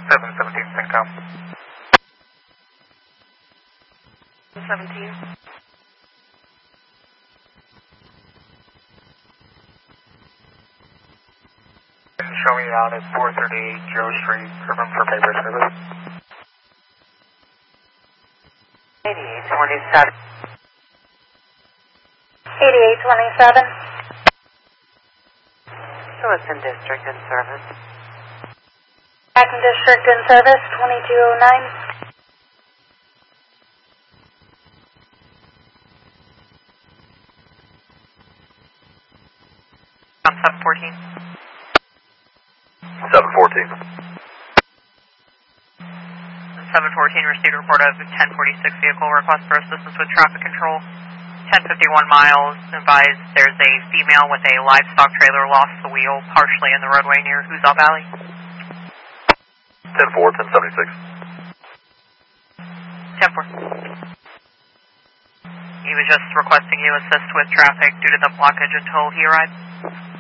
717 Syncom. 17. Show me on at 438 Joe Street, Urban for paper service. 8827. 8827. Lewiston District in service. Acton District in service, 2209. On 714. 714. 714 received a report of 1046 vehicle request for assistance with traffic control. 1051 miles, advised there's a female with a livestock trailer lost the wheel partially in the roadway near Huzaw Valley. 10-4, 1076. 10-4. He was just requesting you assist with traffic due to the blockage until he arrived.